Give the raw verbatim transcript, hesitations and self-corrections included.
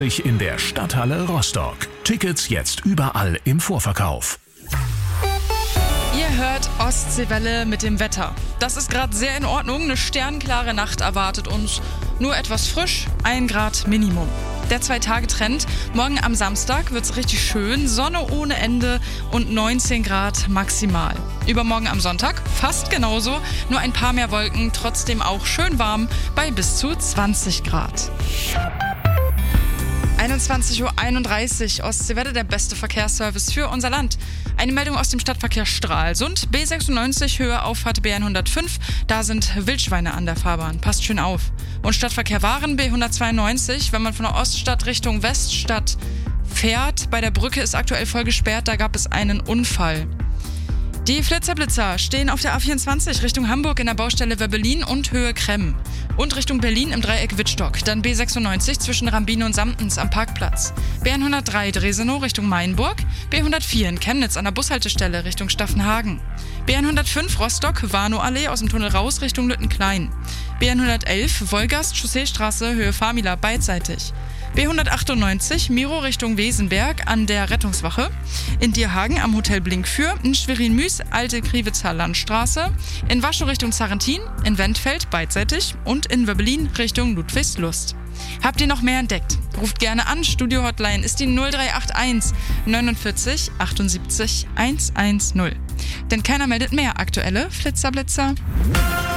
In der Stadthalle Rostock. Tickets jetzt überall im Vorverkauf. Ihr hört Ostseewelle mit dem Wetter. Das ist gerade sehr in Ordnung. Eine sternklare Nacht erwartet uns. Nur etwas frisch, ein Grad Minimum. Der Zwei-Tage-Trend. Morgen am Samstag wird es richtig schön. Sonne ohne Ende und neunzehn Grad maximal. Übermorgen am Sonntag fast genauso. Nur ein paar mehr Wolken. Trotzdem auch schön warm bei bis zu zwanzig Grad. einundzwanzig Uhr einunddreißig, Ostseewelle, der beste Verkehrsservice für unser Land. Eine Meldung aus dem Stadtverkehr Stralsund. B sechsundneunzig, Höhe Auffahrt B hundertfünf. Da sind Wildschweine an der Fahrbahn. Passt schön auf. Und Stadtverkehr Waren B hundertzweiundneunzig. Wenn man von der Oststadt Richtung Weststadt fährt, bei der Brücke ist aktuell voll gesperrt. Da gab es einen Unfall. Die Flitzerblitzer stehen auf der A vierundzwanzig Richtung Hamburg in der Baustelle Wöbbelin und Höhe Kremm. Und Richtung Berlin im Dreieck Wittstock. Dann B sechsundneunzig zwischen Rambin und Samtens am Parkplatz. B hundertdrei Dresenow Richtung Mainburg. B hundertvier in Chemnitz an der Bushaltestelle Richtung Staffenhagen. B hundertfünf Rostock Warnow-Allee aus dem Tunnel raus Richtung Lüttenklein. B hundertelf Wolgast Chausseestraße Höhe Famila beidseitig. B hundertachtundneunzig Miro Richtung Wesenberg an der Rettungswache. In Dierhagen am Hotel Blinkfür. In Schwerin-Müs Alte Kriwitzer Landstraße. In Waschow Richtung Zarentin. In Wendfeld beidseitig. Und in Wöbbelin Richtung Ludwigslust. Habt ihr noch mehr entdeckt? Ruft gerne an. Studio-Hotline ist die null drei acht eins neunundvierzig achtundsiebzig hundertzehn. Denn keiner meldet mehr aktuelle Flitzerblitzer.